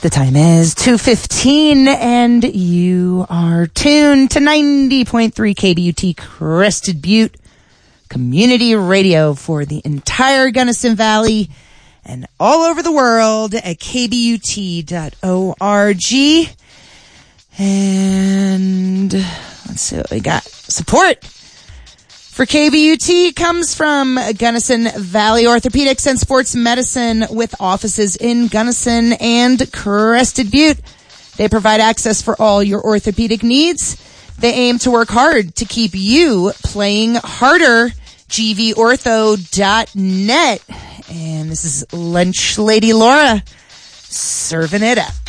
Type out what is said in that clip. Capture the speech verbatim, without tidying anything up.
The time is two fifteen, and you are tuned to ninety point three K B U T Crested Butte Community Radio for the entire Gunnison Valley and all over the world at K B U T dot org. And let's see what we got. Support for K B U T comes from Gunnison Valley Orthopedics and Sports Medicine with offices in Gunnison and Crested Butte. They provide access for all your orthopedic needs. They aim to work hard to keep you playing harder. G V ortho dot net. And this is Lunch Lady Laura serving it up.